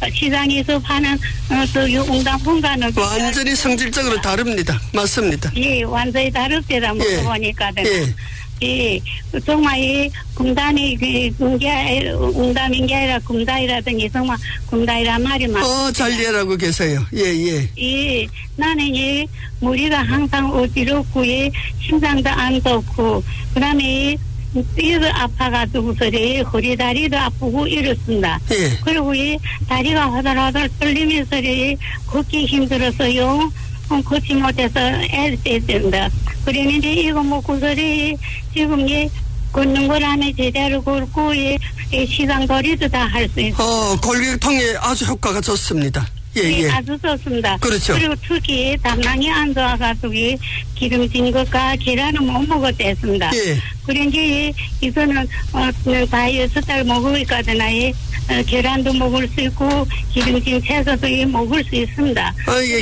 시장에서 파는 웅당분과는 완전히 성질적으로 다릅니다. 맞습니다. 예, 완전히 다릅니다. 먹어보니까는. 예. 예, 정말 이 금단이 웅담인 게 아니라 금다이라든지 정말 금다이란 말이 맞습니다. 잘 이해하고 계세요. 예. 예, 나는 이 머리가 항상 어지럽고 심장도 안 좋고 그다음에 뼈도 아파가지고서 허리 다리도 아프고 이렇습니다. 예. 그리고 이 다리가 허들허들 떨리면서 걷기 힘들어서요. 걷지 못해서 애를 뗐습니다. 그랬는데 이거 먹고서 지금 걷는 거라면 제대로 걷고 시장거리도 다 할 수 있어요. 골격통에 아주 효과가 좋습니다. 예. 아주 좋습니다. 그렇죠. 그리고 특히 담낭이 안 좋아가지고 기름진 것과 계란은 못 먹었댔습니다. 예. 그런데 이거는 다이어트 달 먹으니까는 계란도 먹을 수 있고 기름진 채소도 먹을 수 있습니다.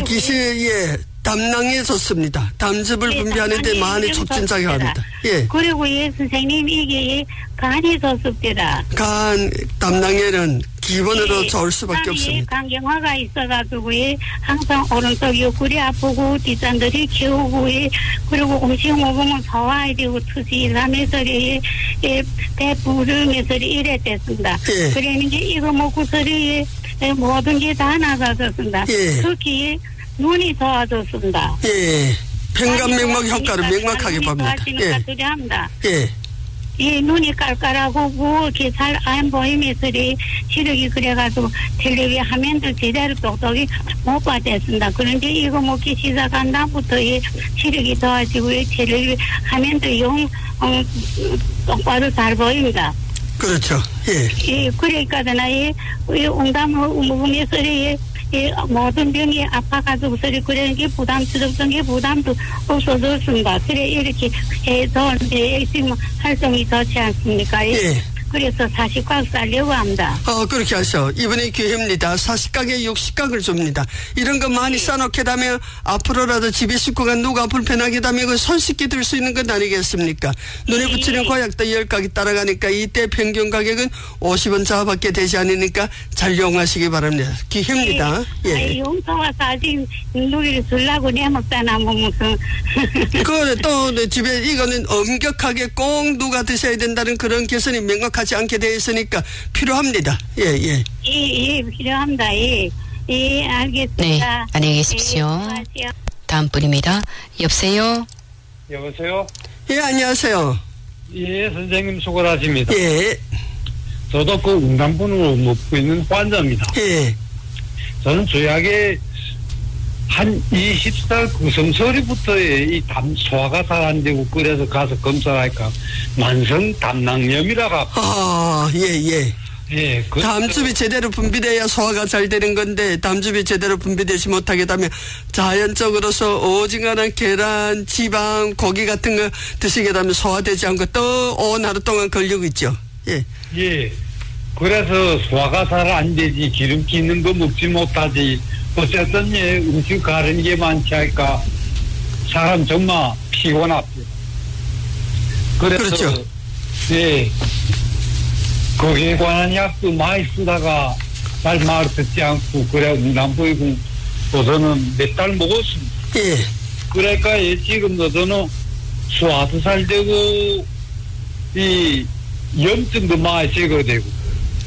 담낭에 좋습니다. 담즙을 분비하는 데 많이 촉진작용합니다. 예. 그리고 선생님 이게 간이 좋습니다. 담낭에는 기본으로 좋을 수밖에 없습니다. 간경화가 있어가지고 항상 오른쪽 옆구리 아프고 뒷잔들이 키우고 그리고 음식 먹으면 소화해야 되고 투시하면서 배 부르면서 이랬댔습니다. 예. 그러는 게 이거 먹고서 모든 게 다 나아졌습니다. 예. 특히 눈이 좋아졌습니다. 예. 평간명목 효과를 명확하게 봅니다. 예. 이 눈이 깔깔하고 이렇게 잘 안 보이면서 시력이 그래가지고 텔레비 화면도 제대로 똑똑히 못 받았습니다. 그런데 이거 먹기 시작한 다음부터 시력이 좋아지고 텔레비 화면도 똑바로 잘 보입니다. 그렇죠. 예. 그러니까 이 웅담을 먹으면서 모든 병이 아파가지고 그런 게 부담스럽던 게 부담도 없어졌습니다. 그래 이렇게 해서 지금 활동이 좋지 않습니까? 예. 그래서 40각 살려고 합니다. 그렇게 하셔. 이번에 기회입니다. 40각에 60각을 줍니다. 이런 거 많이 싸놓게 되면 앞으로라도 집에 식구가 누가 불편하게 되면 손 씻게 들 수 있는 것 아니겠습니까? 눈에 붙이는 고약도 10각이 따라가니까 이때 평균 가격은 50원 자밖에 되지 않으니까 잘 이용하시기 바랍니다. 기회입니다. 예. 용서와 사진 누리를 주려고 내먹잖아 뭐 무슨. 또 집에 이거는 엄격하게 꼭 누가 드셔야 된다는 그런 개선이 명확하지 않게 되어 있으니까 필요합니다. 예, 필요합니다. 예, 알겠습니다. 네, 안녕히 계십시오. 다음 분입니다. 여보세요? 여보세요? 예, 안녕하세요. 예, 선생님 수고하십니다. 예. 저도 웅담분으로 먹고 있는 환자입니다. 예. 저는 조약에 한 20살 구성서리부터의 소화가 잘 안 되고 그래서 가서 검사하니까 만성 담낭염이라고. 예. 예. 담즙이 제대로 분비돼야 소화가 잘 되는 건데 담즙이 제대로 분비되지 못하게 되면 자연적으로서 오징어나 계란, 지방, 고기 같은 거 드시게 되면 소화되지 않고 또 온 하루 동안 걸리고 있죠. 예. 예. 그래서 소화가 잘 안 되지 기름기 있는 거 먹지 못하지. 어쨌든 음식 가는 게 많지 않을까 사람 정말 피곤합니다. 그래서 그렇죠. 예, 거기에 관한 약도 많이 쓰다가 잘 말 듣지 않고 그래 웅담보이고 저는 몇 달 먹었습니다. 예. 그러니까 지금 저는 소화도 잘 되고 이 염증도 많이 제거되고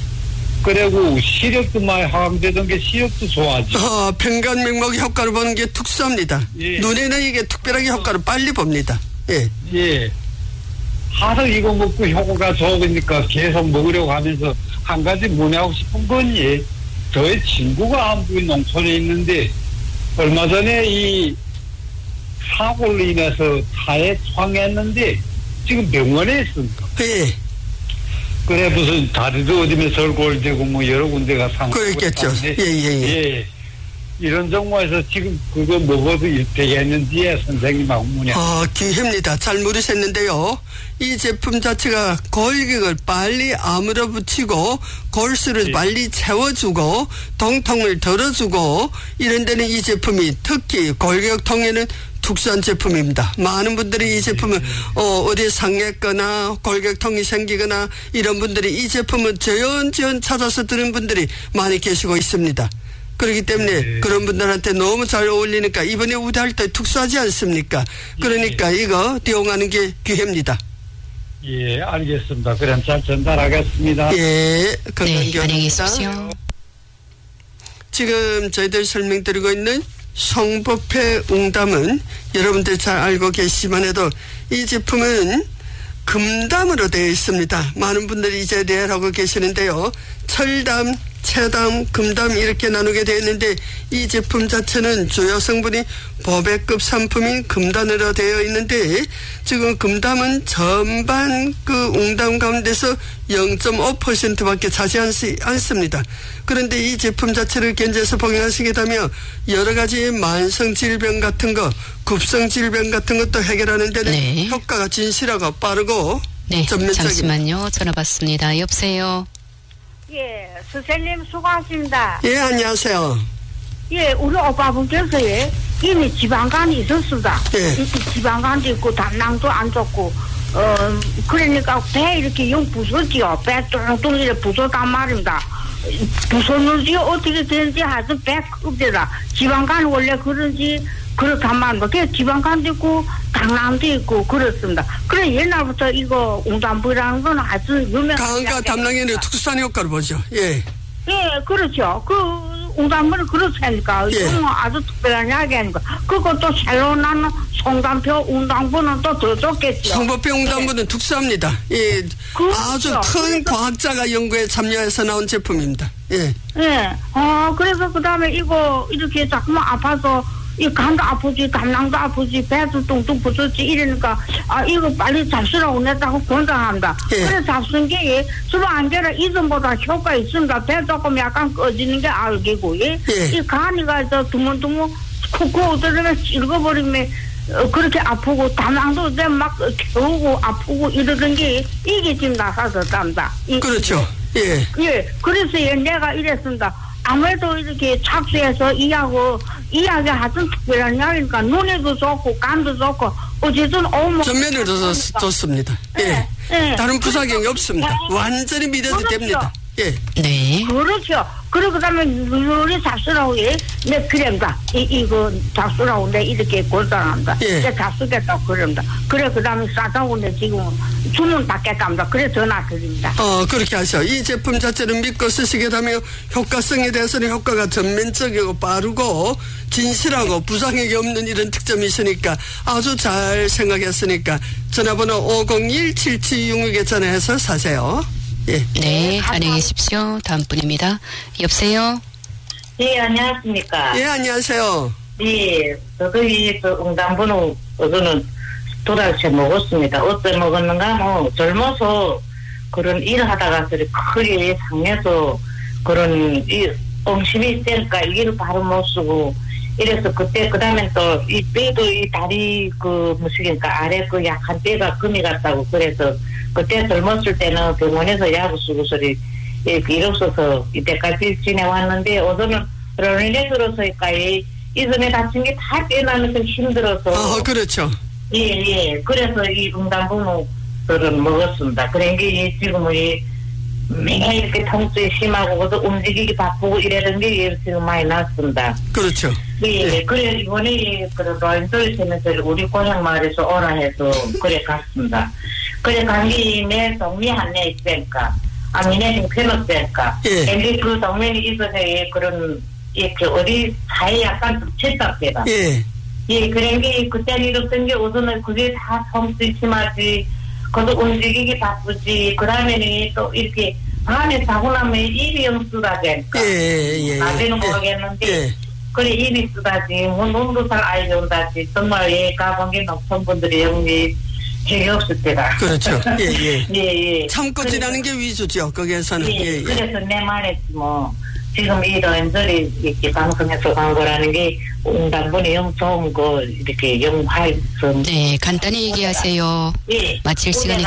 그리고 시력도 많이 하강되던 게 시력도 좋아지고. 평간명목 효과를 보는 게 특수합니다. 예. 눈에는 이게 특별하게 효과를 빨리 봅니다. 예. 예. 하도 이거 먹고 효과가 좋으니까 계속 먹으려고 하면서 한 가지 문의하고 싶은 건 저의 친구가 한국인 농촌에 있는데 얼마 전에 이 사고로 인해서 차에 처형했는데 지금 병원에 있습니다. 예. 그래 무슨 다리도 어디면 설골되고 뭐 여러 군데가 상하고 그랬겠죠. 예. 이런 정도에서 지금 그거 먹어도 되겠는지 선생님하고 문의. 기회입니다. 잘 물으셨는데요. 이 제품 자체가 골격을 빨리 아물어 붙이고 골수를 빨리 채워주고 동통을 덜어주고 이런 데는 이 제품이 특히 골격통에는 특수한 제품입니다. 많은 분들이 이 제품을 어디 상했거나 골격통이 생기거나 이런 분들이 이 제품을 지연 찾아서 드는 분들이 많이 계시고 있습니다. 그렇기 때문에 그런 분들한테 너무 잘 어울리니까 이번에 우대할 때 특수하지 않습니까? 그러니까 이거 이용하는 게 기회입니다. 예, 알겠습니다. 그럼 잘 전달하겠습니다. 예, 네, 안녕히 계십시오. 지금 저희들 설명드리고 있는 성법회 웅담은 여러분들 잘 알고 계시지만 해도 이 제품은 금담으로 되어 있습니다. 많은 분들이 이제 내라고 계시는데요. 철담, 체담, 금담 이렇게 나누게 되어 있는데 이 제품 자체는 주요 성분이 보배급 상품인 금단으로 되어 있는데 지금 금담은 전반 그 웅담 가운데서 0.5%밖에 차지 않습니다. 그런데 이 제품 자체를 견제해서 복용하시게 되면 여러 가지 만성 질병 같은 거, 급성 질병 같은 것도 해결하는 데는 네. 효과가 진실하고 빠르고 네, 전면적입니다. 잠시만요. 전화 받습니다. 여보세요. 예, 선생님 수고하십니다. 예, 안녕하세요. 예, 우리 오빠분께서 이미 지방간이 있었습니다. 예. 지방간도 있고 담낭도 안 좋고 그러니까 배 이렇게 영 부서지요. 배 뚱뚱 이렇게 부서단 말입니다. 부서는지 어떻게 되는지 하여튼 배 크더라. 지방간 원래 그런지 그렇단 말입니다. 그래서 지방간도 있고 담낭도 있고 그렇습니다. 그래 옛날부터 이거 웅담부라는 건 하여튼 유명한 강과 담낭에는 특수한 효과를 보죠. 예. 예, 그렇죠. 그 웅담부는 그렇다니까. 예. 이건 아주 특별한 이야기하니까. 그것도 새로 나는 송담표 웅담부는 또 더 좋겠죠. 성법회 웅담부는 특수합니다. 예. 그렇죠. 아주 큰 과학자가 연구에 참여해서 나온 제품입니다. 예. 예. 그래서 그 다음에 이거 이렇게 자꾸만 아파서 이 간도 아프지, 담낭도 아프지, 배도 뚱뚱 부서지 이러니까 이거 빨리 잡수라고 냈다고 권장합니다. 예. 그래서 잡순 게 주로 안개라 이전보다 효과 있습니다. 배 조금 약간 꺼지는 게 알겠고, 예. 예. 이 간이가 드문드문 쿡쿡 들으면 읽어버리면 그렇게 아프고 담낭도 막 겨우고 아프고 이러던 게 이게 지금 나서졌답니다. 그렇죠. 예. 예. 그래서 내가 이랬습니다. 아무래도 이렇게 착수해서 이야기 하여튼 특별한 이야기니까 눈에도 좋고 간도 좋고 어쨌든 전면으로 좋습니다. 예. 예. 다른 부작용이 없습니다. 완전히 믿어도 그렇죠. 됩니다. 예. 네. 그렇죠. 그리고 그다음에 눈이 잡수라고 내 그런다. 이거 잡수라고 내 이렇게 권장합니다. 예. 내 잡수겠다고 그럽니다. 그래 그다음에 싸다고 내 지금 주문 받겠답니다. 그래 전화 드립니다. 그렇게 하셔. 이 제품 자체는 믿고 쓰시게 되면 효과성에 대해서는 효과가 전면적이고 빠르고 진실하고 부작용이 없는 이런 특점이 있으니까 아주 잘 생각했으니까 전화번호 501-7766에 전화해서 사세요. 예. 네, 안녕히 계십시오. 다음 분입니다. 여보세요. 예, 안녕하십니까. 예, 안녕하세요. 예, 저도 웅담부는 어제는 두 달째 먹었습니다. 어째 먹었는가, 젊어서 그런 일을 하다가 허리에 상해서 그런 엉심이 세니까 이를 바로 못 쓰고 이래서 그때 그다음에 또 이 뼈도 이 다리 무시니까 아래 약한 뼈가 금이 갔다고 그래서 그때 젊었을 때는 병원에서 약을 쓰고 일 없어서 이때까지 지내왔는데 오늘은 그런 들어서니까 이전에 다친 게 다 떼나면서 힘들어서 그렇죠. 예. 그래서 이 웅담부는 먹었습니다. 그런 게 지금은 매일 이렇게 통증이 심하고 움직이기 바쁘고 이러던 게 지금 많이 났습니다. 그렇죠. 예. 그래 이번에 로인돌 세면서 우리 고향 마을에서 오라 해서 그래 갔습니다. 그래 간 김에 동네 한내 있으니까 아미네 좀 편없으니까 근데 그 동네에 있어서 그런 이렇게 어디 사이 약간 쳤답니다. 예. 예, 그런 게 그때는 이랬던 게 우선은 그게 다 통증이 심하지 그것도 움직이기 바쁘지 그 다음에는 또 이렇게 밤에 자고 나면 입이 쓰다지니까 낮에는 모르겠는데 그래 입이 쓰다지 눈도 잘 안 좋다지 정말 가본 게 높은 분들이 여기 되게 없을 때가 그렇죠. 예. 참고 지나는 게 위주죠. 거기에서는. 예. 그래서 내 말에 지금 이런저런 이렇게 방송에서 간 거라는 게 웅담분이 영 좋은 거 이렇게 영화에서 네, 간단히 얘기하세요. 예. 마칠 시간이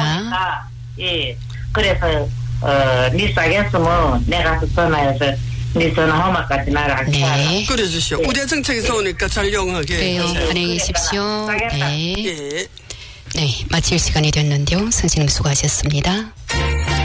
됐습니다. 예. 그래서 니싸겠으면 내가 전화해서 네 전화 험악까지 나를 네. 그래 주시오. 네. 우대정책에서 오니까 잘 이용하게. 그래요. 하세요. 안녕히 계십시오. 싸겠다. 네. 예. 네. 마칠 시간이 됐는데요. 선생님 수고하셨습니다.